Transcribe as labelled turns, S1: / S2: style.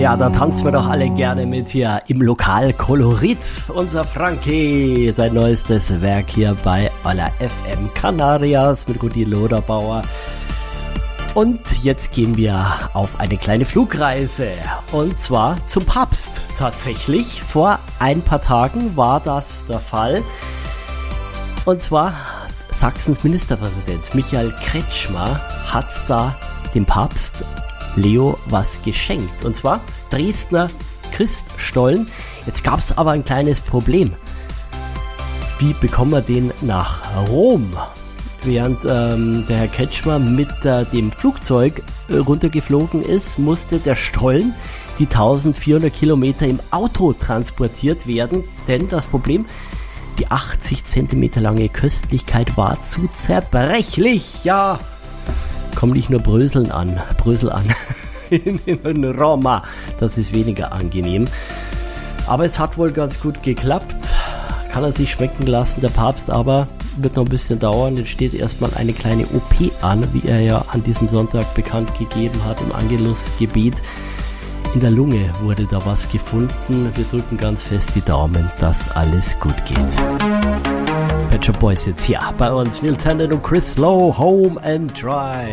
S1: Ja, da tanzen wir doch alle gerne mit hier im Lokal Kolorit. Unser Frankie, sein neuestes Werk hier bei Olla FM Canarias mit Rudi Loderbauer. Und jetzt gehen wir auf eine kleine Flugreise und zwar zum Papst tatsächlich. Vor ein paar Tagen war das der Fall. Und zwar Sachsens Ministerpräsident Michael Kretschmer hat da dem Papst Leo was geschenkt. Und zwar Dresdner Christstollen. Jetzt gab es aber ein kleines Problem. Wie bekommen wir den nach Rom? Während der Herr Kretschmer mit dem Flugzeug runtergeflogen ist, musste der Stollen die 1400 Kilometer im Auto transportiert werden. Denn das Problem, die 80 Zentimeter lange Köstlichkeit war zu zerbrechlich. Ja, komm nicht nur Brösel an. in Roma. Das ist weniger angenehm. Aber es hat wohl ganz gut geklappt. Kann er sich schmecken lassen, der Papst, aber wird noch ein bisschen dauern. Jetzt steht erstmal eine kleine OP an, wie er ja an diesem Sonntag bekannt gegeben hat im Angelusgebiet. In der Lunge wurde da was gefunden. Wir drücken ganz fest die Daumen, dass alles gut geht. Pet Shop Boys jetzt hier bei uns. Will Tennant und Chris Lowe, Home and Dry.